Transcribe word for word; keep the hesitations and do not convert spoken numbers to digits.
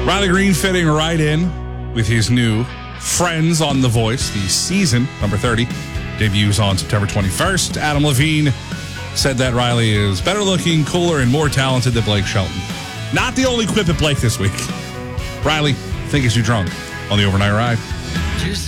Riley Green fitting right in with his new Friends on The Voice. The season, number thirty, debuts on September twenty-first. Adam Levine said that Riley is better looking, cooler, and more talented than Blake Shelton. Not the only quip at Blake this week. Riley, think is you drunk on the Overnight Ride.